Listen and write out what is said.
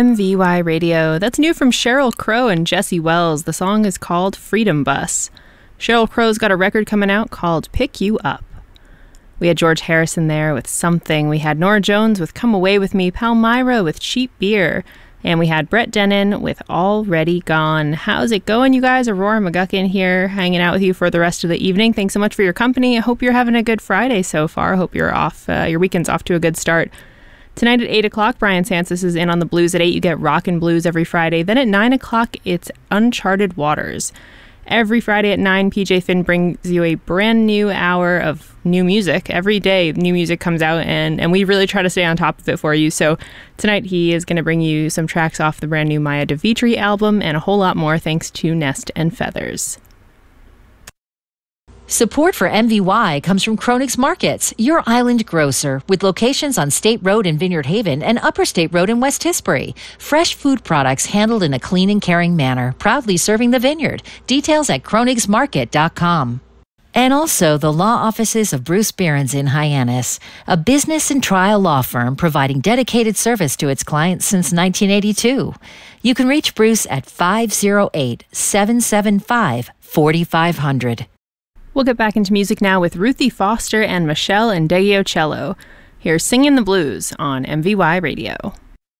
MVY Radio. That's new from Sheryl Crow and Jesse Wells. The song is called Freedom Bus. Sheryl Crow's got a record coming out called Pick You Up. We had George Harrison there with Something. We had Norah Jones with Come Away With Me, Palmyra with Cheap Beer, and we had Brett Dennen with Already Gone. How's it going, you guys? Aurora McGuckin here, hanging out with you for the rest of the evening. Thanks so much for your company. I hope you're having a good Friday so far. I hope you're off. Your weekend's off to a good start. Tonight at 8 o'clock, Brian Sansis is in on the blues. At 8, you get Rockin' Blues every Friday. Then at 9 o'clock, it's Uncharted Waters. Every Friday at 9, PJ Finn brings you a brand new hour of new music. Every day, new music comes out, and we really try to stay on top of it for you. So tonight, he is going to bring you some tracks off the brand new Maya DeVitri album and a whole lot more thanks to Nest and Feathers. Support for MVY comes from Kronig's Markets, your island grocer, with locations on State Road in Vineyard Haven and Upper State Road in West Tisbury. Fresh food products handled in a clean and caring manner, proudly serving the vineyard. Details at kronigsmarket.com. And also the law offices of Bruce Behrens in Hyannis, a business and trial law firm providing dedicated service to its clients since 1982. You can reach Bruce at 508-775-4500. We'll get back into music now with Ruthie Foster and Michelle and Deggio Cello. Here's Singin' the Blues on MVY Radio.